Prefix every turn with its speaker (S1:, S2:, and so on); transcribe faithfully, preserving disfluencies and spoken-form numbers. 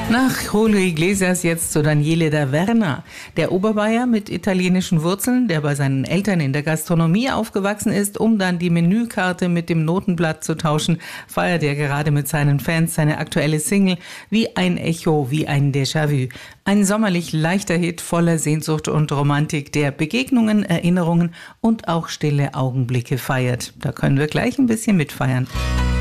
S1: Nach Julio Iglesias jetzt zu Daniele Daverna. Der Oberbayer mit italienischen Wurzeln, der bei seinen Eltern in der Gastronomie aufgewachsen ist, um dann die Menükarte mit dem Notenblatt zu tauschen, feiert er gerade mit seinen Fans seine aktuelle Single wie ein Echo, wie ein Déjà-vu. Ein sommerlich leichter Hit voller Sehnsucht und Romantik, der Begegnungen, Erinnerungen und auch stille Augenblicke feiert. Da können wir gleich ein bisschen mitfeiern.